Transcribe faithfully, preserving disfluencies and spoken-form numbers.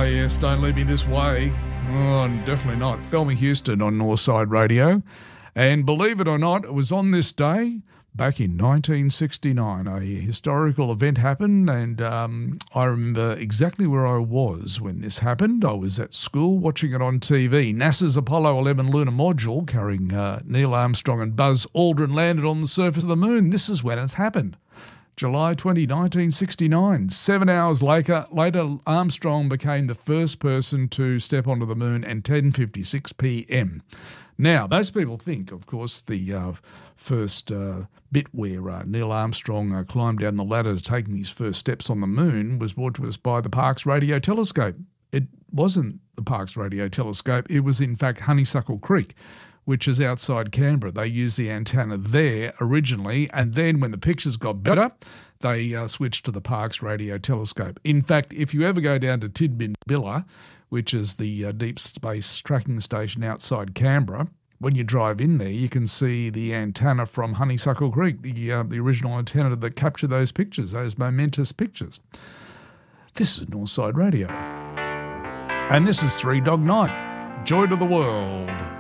yes, don't leave me this way. Oh, definitely not. Thelma Houston on Northside Radio. And believe it or not, it was on this day back in nineteen sixty-nine. A historical event happened, and um, I remember exactly where I was when this happened. I was at school watching it on T V. NASA's Apollo eleven lunar module carrying uh, Neil Armstrong and Buzz Aldrin landed on the surface of the moon. This is when it happened. July twentieth, nineteen sixty-nine. Seven hours later, later, Armstrong became the first person to step onto the moon at ten fifty-six p.m. Now, most people think, of course, the uh, first uh, bit where uh, Neil Armstrong uh, climbed down the ladder to taking his first steps on the moon was brought to us by the Parkes Radio Telescope. It wasn't the Parkes Radio Telescope. It was, in fact, Honeysuckle Creek, which is outside Canberra. They used the antenna there originally, and then when the pictures got better, they uh, switched to the Parkes Radio Telescope. In fact, if you ever go down to Tidbinbilla, which is the uh, deep space tracking station outside Canberra, when you drive in there, you can see the antenna from Honeysuckle Creek, the uh, the original antenna that captured those pictures, those momentous pictures. This is Northside Radio. And this is Three Dog Night, Joy to the World.